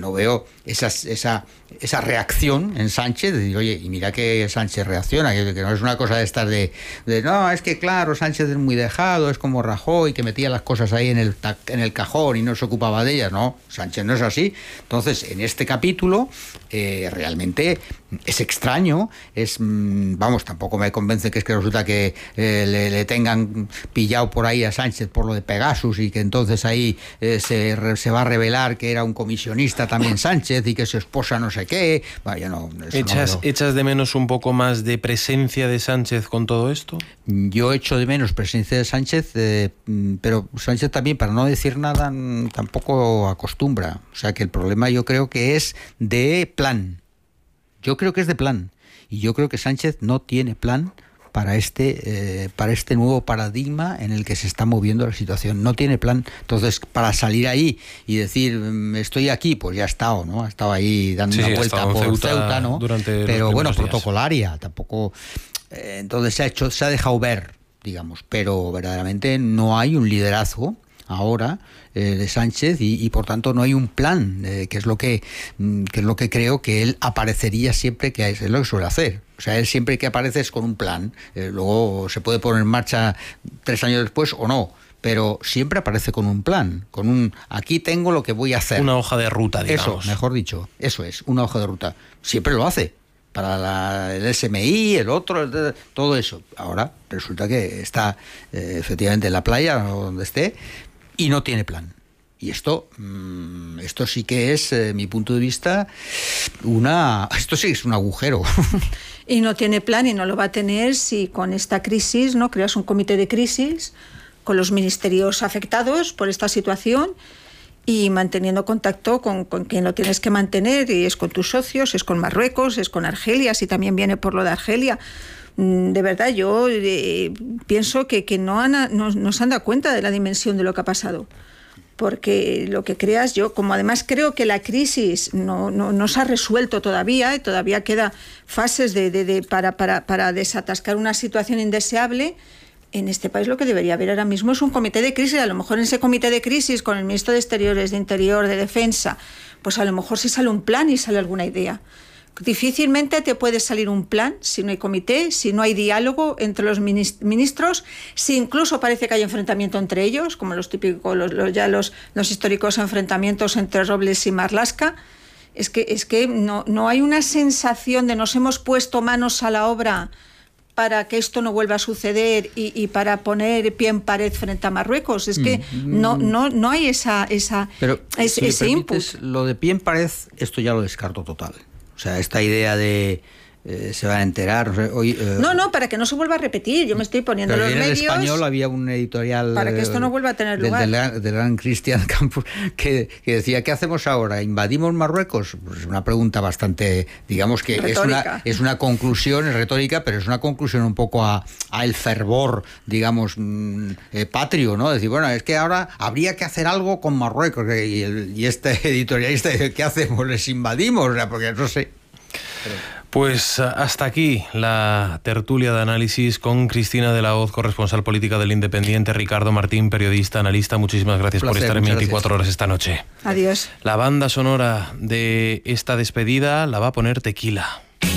no veo esa reacción en Sánchez de decir, oye, y mira que Sánchez reacciona, que no es una cosa de estar de no, es que claro, Sánchez es muy dejado, es como Rajoy, que metía las cosas ahí en el cajón y no se ocupaba de ellas. No, Sánchez no es así. Entonces, en este capítulo, realmente es extraño, tampoco me convence que es que resulta que le tengan pillado por ahí a Sánchez por lo de Pegasus y que entonces ahí se va a revelar que era un comisionista también Sánchez y que su esposa no sé qué. Vaya, no. ¿Echas de menos un poco más de presencia de Sánchez con todo esto? Yo echo de menos presencia de Sánchez, pero Sánchez también, para no decir nada, tampoco acostumbra. O sea que el problema yo creo que es de plan. Yo creo que es de plan. Y yo creo que Sánchez no tiene plan para este nuevo paradigma en el que se está moviendo la situación. No tiene plan. Entonces, para salir ahí y decir, estoy aquí, pues ya ha estado, ¿no? Ha estado ahí dando una vuelta por Ceuta, ¿no? Pero bueno, protocolaria, tampoco. Entonces se ha dejado ver, digamos, pero verdaderamente no hay un liderazgo ahora de Sánchez y por tanto no hay un plan, que es lo que creo que él aparecería siempre, que es lo que suele hacer. O sea, él siempre que aparece es con un plan, luego se puede poner en marcha 3 años después o no, pero siempre aparece con un plan, aquí tengo lo que voy a hacer. Una hoja de ruta, digamos. Eso, mejor dicho, eso es, una hoja de ruta. Siempre lo hace. Para el SMI, el otro, todo eso. Ahora resulta que está efectivamente en la playa o donde esté y no tiene plan. Y esto sí que es, mi punto de vista, esto sí es un agujero. Y no tiene plan y no lo va a tener si con esta crisis no creas un comité de crisis con los ministerios afectados por esta situación y manteniendo contacto con quien lo tienes que mantener, y es con tus socios, es con Marruecos, es con Argelia, si también viene por lo de Argelia. De verdad, yo pienso que no se han dado cuenta de la dimensión de lo que ha pasado. Porque lo que creas, yo como además creo que la crisis no se ha resuelto todavía, y todavía queda fases para desatascar una situación indeseable. En este país lo que debería haber ahora mismo es un comité de crisis. A lo mejor en ese comité de crisis, con el ministro de Exteriores, de Interior, de Defensa, pues a lo mejor sí sale un plan y sale alguna idea. Difícilmente te puede salir un plan si no hay comité, si no hay diálogo entre los ministros, si incluso parece que hay enfrentamiento entre ellos, como los típicos, los históricos enfrentamientos entre Robles y Marlaska. Es que no hay una sensación de nos hemos puesto manos a la obra para que esto no vuelva a suceder y para poner pie en pared frente a Marruecos. Es que no hay ese input. Lo de pie en pared, esto ya lo descarto total. O sea, esta idea de se van a enterar. O sea, hoy, para que no se vuelva a repetir. Yo me estoy poniendo los medios. En el Español había un editorial para que esto no vuelva a tener lugar. Del gran Cristian Campos que decía, ¿qué hacemos ahora? ¿Invadimos Marruecos? Pues una pregunta bastante, digamos que es una conclusión, es retórica, pero es una conclusión un poco a el fervor, digamos, patrio, ¿no? Decir, bueno, es que ahora habría que hacer algo con Marruecos. Y este editorialista dice, ¿qué hacemos? ¿Les invadimos? O sea, porque no sé. Pues hasta aquí la tertulia de análisis con Cristina de la Hoz, corresponsal política del Independiente, Ricardo Martín, periodista, analista. Muchísimas gracias por estar en 24 horas esta noche. Adiós. La banda sonora de esta despedida la va a poner Tequila.